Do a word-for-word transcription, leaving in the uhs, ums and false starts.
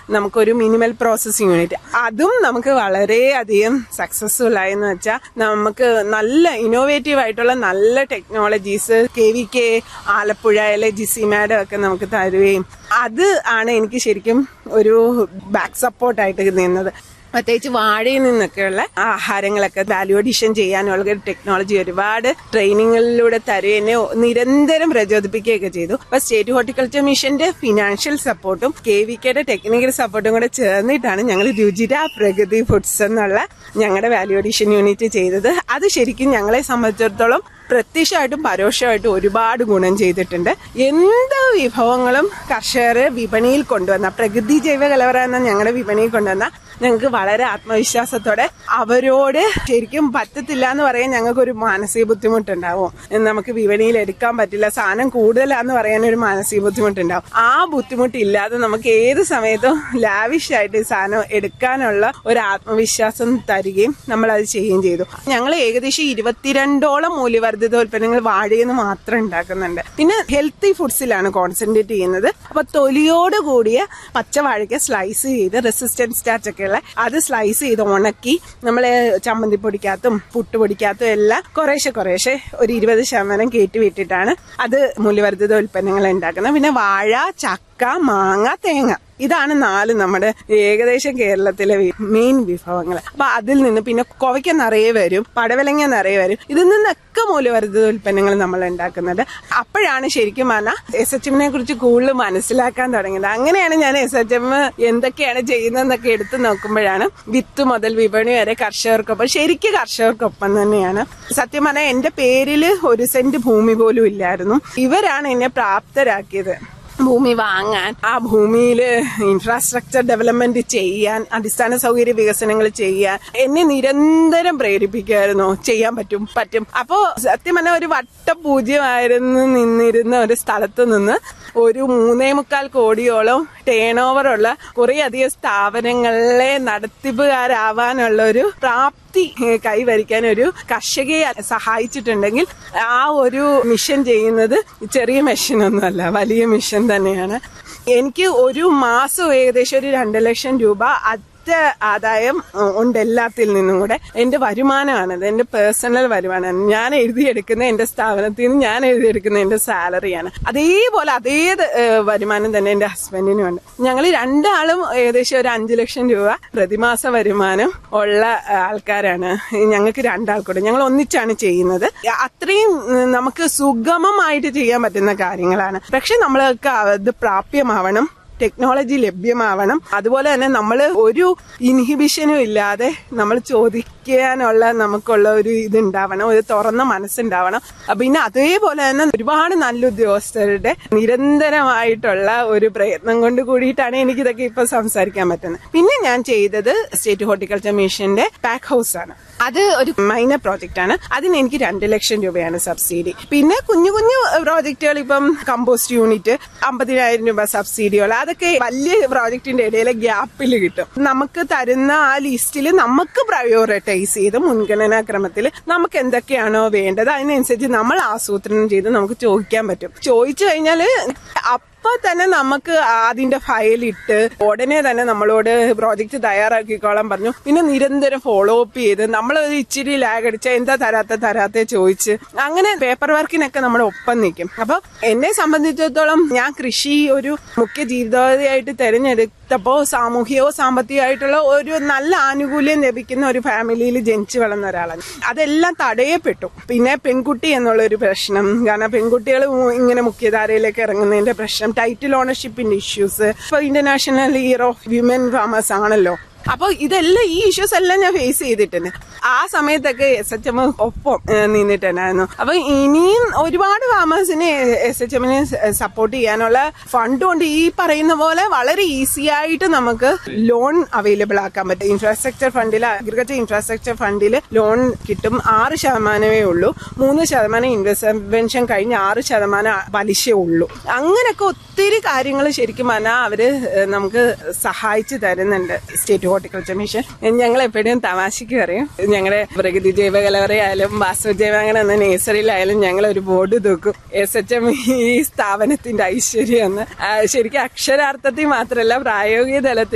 നമുക്കൊരു minimal processing unit, അതും നമുക്ക് വളരെയധികം സക്സസ്ഫുൾ ആയെന്ന് വെച്ചാൽ നമുക്ക് നല്ല ഇന്നോവേറ്റീവ് ആയിട്ടുള്ള നല്ല ടെക്നോളജീസ് കെ വി കെ ആലപ്പുഴയിലെ ജിസി മാഡം ഒക്കെ നമുക്ക് തരുകയും അത് ആണ് എനിക്ക് ശരിക്കും ഒരു ബാക്ക് സപ്പോർട്ടായിട്ട് നിന്നത്. പ്രത്യേകിച്ച് വാഴയിൽ നിന്നൊക്കെയുള്ള ആഹാരങ്ങളൊക്കെ വാല്യൂ അഡീഷൻ ചെയ്യാനുള്ള ടെക്നോളജി ഒരുപാട് ട്രെയിനിങ്ങിലൂടെ തരുകയെന്നെ നിരന്തരം പ്രചോദിപ്പിക്കുകയൊക്കെ ചെയ്തു. അപ്പൊ സ്റ്റേറ്റ് ഹോർട്ടിക്കൾച്ചർ മിഷന്റെ ഫിനാൻഷ്യൽ സപ്പോർട്ടും കെ വി കെയുടെ ടെക്നിക്കൽ സപ്പോർട്ടും കൂടെ ചേർന്നിട്ടാണ് ഞങ്ങൾ രുചിര പ്രകൃതി ഫുഡ്സ് എന്നുള്ള ഞങ്ങളുടെ വാല്യൂ അഡീഷൻ യൂണിറ്റ് ചെയ്തത്. അത് ശരിക്കും ഞങ്ങളെ സംബന്ധിച്ചിടത്തോളം പ്രത്യക്ഷമായിട്ടും പരോക്ഷമായിട്ടും ഒരുപാട് ഗുണം ചെയ്തിട്ടുണ്ട്. എന്ത് വിഭവങ്ങളും കർഷകർ വിപണിയിൽ കൊണ്ടുവന്ന, പ്രകൃതി ജൈവ കലവറ എന്ന ഞങ്ങളുടെ വിപണിയിൽ കൊണ്ടുവന്ന ഞങ്ങൾക്ക് വളരെ ആത്മവിശ്വാസത്തോടെ അവരോട് ശരിക്കും പറ്റത്തില്ല എന്ന് പറയാൻ ഞങ്ങൾക്കൊരു മാനസിക ബുദ്ധിമുട്ടുണ്ടാവും. നമുക്ക് വിപണിയിൽ എടുക്കാൻ പറ്റില്ല, സാധനം കൂടുതലാന്ന് പറയാൻ ഒരു മാനസിക ബുദ്ധിമുട്ടുണ്ടാവും. ആ ബുദ്ധിമുട്ടില്ലാതെ നമുക്ക് ഏത് സമയത്തും ലാവിഷായിട്ട് സാധനം എടുക്കാനുള്ള ഒരു ആത്മവിശ്വാസം തരികയും നമ്മൾ അത് ചെയ്യുകയും ചെയ്തു. ഞങ്ങൾ ഏകദേശം ഇരുപത്തിരണ്ടോളം മൂല്യവർദ്ധിതോൽപ്പന്നങ്ങൾ വാഴയിൽ നിന്ന് മാത്രം ഉണ്ടാക്കുന്നുണ്ട്. പിന്നെ ഹെൽത്തി ഫുഡ്സിലാണ് കോൺസെൻട്രേറ്റ് ചെയ്യുന്നത്. അപ്പൊ തൊലിയോട് കൂടിയ പച്ചവാഴയ്ക്ക് സ്ലൈസ് ചെയ്ത് റെസിസ്റ്റൻസ് സ്റ്റാർച്ച് ഒക്കെ അത് സ്ലൈസ് ചെയ്ത് ഉണക്കി നമ്മള് ചമ്മന്തി പൊടിക്കകത്തും പുട്ടുപൊടിക്കകത്തും എല്ലാം കുറേശ്ശെ കുറേശ്ശെ ഒരു ഇരുപത് ശതമാനം കയറ്റി വിട്ടിട്ടാണ് അത് മൂല്യവർദ്ധിത ഉൽപ്പന്നങ്ങൾ ഉണ്ടാക്കുന്നത്. പിന്നെ വാഴ, ചക്ക, മാങ്ങ, തേങ്ങ, ഇതാണ് നാല് നമ്മുടെ ഏകദേശം കേരളത്തിലെ മെയിൻ വിഭവങ്ങൾ. അപ്പൊ അതിൽ നിന്ന് പിന്നെ കോവയ്ക്ക നിറയെ വരും, പടവലങ്ങ നിറയെ വരും. ഇതിൽ നിന്നൊക്കെ മൂല്യവർദ്ധിത ഉൽപ്പന്നങ്ങൾ നമ്മൾ ഉണ്ടാക്കുന്നത്. അപ്പോഴാണ് ശരിക്കും പറഞ്ഞാൽ എസ് എച്ച് എമ്മിനെ കുറിച്ച് കൂടുതൽ മനസ്സിലാക്കാൻ തുടങ്ങിയത്. അങ്ങനെയാണ് ഞാൻ എസ് എച്ച് എം എന്തൊക്കെയാണ് ചെയ്യുന്നതെന്നൊക്കെ എടുത്തു നോക്കുമ്പോഴാണ് വിത്ത് മുതൽ വിപണി വരെ കർഷകർക്കൊപ്പം, ശരിക്കും കർഷകർക്കൊപ്പം തന്നെയാണ്. സത്യം പറഞ്ഞാൽ എന്റെ പേരില് ഒരു സെന്റ് ഭൂമി പോലും ഇല്ലായിരുന്നു. ഇവരാണ് എന്നെ പ്രാപ്തരാക്കിയത് ഭൂമി വാങ്ങാൻ, ആ ഭൂമിയിൽ ഇൻഫ്രാസ്ട്രക്ചർ ഡെവലപ്മെന്റ് ചെയ്യാൻ, അടിസ്ഥാന സൗകര്യ വികസനങ്ങൾ ചെയ്യാൻ എന്നെ നിരന്തരം പ്രേരിപ്പിക്കുമായിരുന്നു. ചെയ്യാൻ പറ്റും പറ്റും അപ്പോ സത്യം പറഞ്ഞാൽ ഒരു വട്ടപൂജ്യമായിരുന്നു നിന്നിരുന്ന ഒരു സ്ഥലത്ത് നിന്ന് ഒരു മൂന്നേ മുക്കാൽ കോടിയോളം ടേൺ ഓവറുള്ള കുറെ അധികം സ്ഥാപനങ്ങളെ നടത്തിപ്പുകാരാവാനുള്ള ഒരു പ്രാപ്തി കൈവരിക്കാൻ ഒരു കർഷകയെ സഹായിച്ചിട്ടുണ്ടെങ്കിൽ ആ ഒരു മിഷൻ ചെയ്യുന്നത് ചെറിയ മിഷനൊന്നുമല്ല, വലിയ മിഷൻ തന്നെയാണ്. എനിക്ക് ഒരു മാസം ഏകദേശം ഒരു രണ്ട് ലക്ഷം രൂപ ആദായം ഉണ്ട് എല്ലാത്തിൽ നിന്നും കൂടെ. എന്റെ വരുമാനമാണത്, എന്റെ പേഴ്സണൽ വരുമാനമാണ്. ഞാൻ എഴുതിയെടുക്കുന്ന എന്റെ സ്ഥാപനത്തിൽ നിന്ന് ഞാൻ എഴുതിയെടുക്കുന്ന എന്റെ സാലറിയാണ്. അതേപോലെ അതേ വരുമാനം തന്നെ എന്റെ ഹസ്ബൻഡിനുമുണ്ട്. ഞങ്ങൾ രണ്ടാളും ഏകദേശം ഒരു അഞ്ചു ലക്ഷം രൂപ പ്രതിമാസ വരുമാനം ഉള്ള ആൾക്കാരാണ്. ഞങ്ങൾക്ക് രണ്ടാൾക്കൂടെ ഞങ്ങൾ ഒന്നിച്ചാണ് ചെയ്യുന്നത്. അത്രയും നമുക്ക് സുഗമമായിട്ട് ചെയ്യാൻ പറ്റുന്ന കാര്യങ്ങളാണ്. പക്ഷെ നമ്മൾക്ക് അത് പ്രാപ്യമാവണം, ടെക്നോളജി ലഭ്യമാവണം. അതുപോലെ തന്നെ നമ്മൾ ഒരു ഇൻഹിബിഷനും ഇല്ലാതെ നമ്മൾ ചോദിക്കാനുള്ള നമുക്കുള്ള ഒരു ഇതുണ്ടാവണം, ഒരു തുറന്ന മനസ്സുണ്ടാവണം. പിന്നെ അതേപോലെ തന്നെ ഒരുപാട് നല്ല ഉദ്യോഗസ്ഥരുടെ നിരന്തരമായിട്ടുള്ള ഒരു പ്രയത്നം കൊണ്ട് കൂടിയിട്ടാണ് എനിക്കിതൊക്കെ ഇപ്പൊ സംസാരിക്കാൻ പറ്റുന്നത്. പിന്നെ ഞാൻ ചെയ്തത് സ്റ്റേറ്റ് ഹോർട്ടിക്കൾച്ചർ മിഷന്റെ പാക്ക് ഹൗസ് ആണ്. അത് ഒരു മൈനർ പ്രോജക്റ്റ് ആണ്. അതിന് എനിക്ക് രണ്ട് ലക്ഷം രൂപയാണ് സബ്സിഡി. പിന്നെ കുഞ്ഞു കുഞ്ഞു പ്രോജക്റ്റുകൾ, ഇപ്പം കമ്പോസ്റ്റ് യൂണിറ്റ് അമ്പതിനായിരം രൂപ സബ്സിഡികൾ, അതൊക്കെ വലിയ പ്രോജക്റ്റിന്റെ ഇടയിലെ ഗ്യാപ്പിൽ കിട്ടും. നമുക്ക് തരുന്ന ആ ലിസ്റ്റിൽ നമുക്ക് പ്രയോറിറ്റൈസ് ചെയ്ത് മുൻഗണനാക്രമത്തിൽ നമുക്ക് എന്തൊക്കെയാണോ വേണ്ടത് അതിനനുസരിച്ച് നമ്മൾ ആസൂത്രണം ചെയ്ത് നമുക്ക് ചോദിക്കാൻ പറ്റും. ചോദിച്ചു കഴിഞ്ഞാല് അപ്പൊ തന്നെ നമുക്ക് അതിന്റെ ഫയൽ ഇട്ട് ഉടനെ തന്നെ നമ്മളോട് പ്രോജക്റ്റ് തയ്യാറാക്കിക്കോളാൻ പറഞ്ഞു. പിന്നെ നിരന്തരം ഫോളോ അപ്പ് ചെയ്ത് നമ്മൾ ഇച്ചിരി ലാഗ് അടിച്ച എന്താ തരാത്ത തരാത്തെ ചോദിച്ച് അങ്ങനെ പേപ്പർ വർക്കിനൊക്കെ നമ്മുടെ ഒപ്പം നിൽക്കും. അപ്പൊ എന്നെ സംബന്ധിച്ചിടത്തോളം ഞാൻ കൃഷി ഒരു മുഖ്യ ജീവിതോപാധിയായിട്ട് തെരഞ്ഞെടുത്തപ്പോ സാമൂഹികവോ സാമ്പത്തികമായിട്ടുള്ള ഒരു നല്ല ആനുകൂല്യം ലഭിക്കുന്ന ഒരു ഫാമിലിയിൽ ജനിച്ചു വളർന്ന ഒരാളാണ്. അതെല്ലാം തടയപ്പെട്ടു. പിന്നെ പെൺകുട്ടി എന്നുള്ള ഒരു പ്രശ്നം, കാരണം പെൺകുട്ടികൾ ഇങ്ങനെ മുഖ്യധാരയിലേക്ക് ഇറങ്ങുന്നതിന്റെ പ്രശ്നം, ടൈറ്റിൽ ഓണർഷിപ്പിന്റെ ഇഷ്യൂസ്, ഇപ്പൊ international year of women farmers ആണല്ലോ. അപ്പൊ ഇതെല്ലാം ഈ ഇഷ്യൂസ് എല്ലാം ഞാൻ ഫേസ് ചെയ്തിട്ടുണ്ട്. ആ സമയത്തൊക്കെ എസ് എച്ച് എം ഒപ്പം നിന്നിട്ടുണ്ടായിരുന്നു. അപ്പൊ ഇനിയും ഒരുപാട് ഫാമേഴ്സിനെ എസ് എച്ച് എമ്മിനെ സപ്പോർട്ട് ചെയ്യാനുള്ള ഫണ്ടും ഉണ്ട്. ഈ പറയുന്ന പോലെ വളരെ ഈസി ആയിട്ട് നമുക്ക് ലോൺ അവൈലബിൾ ആക്കാൻ പറ്റും. ഇൻഫ്രാസ്ട്രക്ചർ ഫണ്ടിൽ, അഗ്രികൾച്ചർ ഇൻഫ്രാസ്ട്രക്ചർ ഫണ്ടിൽ ലോൺ കിട്ടും. ആറ് ശതമാനമേ ഉള്ളൂ. മൂന്ന് ശതമാനം ഇൻവെസ്റ്റ്മെന്റ് കഴിഞ്ഞ് ആറ് ശതമാനം പലിശ ഉള്ളൂ. അങ്ങനെയൊക്കെ ഒത്തിരി കാര്യങ്ങൾ ശരിക്കും പറഞ്ഞാൽ അവര് നമുക്ക് സഹായിച്ചു തരുന്നുണ്ട് സ്റ്റേറ്റ് ഹോർട്ടിക്കൾച്ചർ മിഷൻ. ഞങ്ങൾ എപ്പോഴും തമാശക്ക് പറയും, ഞങ്ങളുടെ പ്രകൃതി ജൈവ കലവറയായാലും വാസ്തു ജൈവാങ്കണം എന്ന നേഴ്സറിയിലായാലും ഞങ്ങൾ ഒരു ബോർഡ് തൂക്കും, എസ് എച്ച് എം ഈ സ്ഥാപനത്തിന്റെ ഐശ്വര്യം എന്ന്. ശരിക്കും അക്ഷരാർത്ഥത്തിൽ മാത്രമല്ല പ്രായോഗിക തലത്തിൽ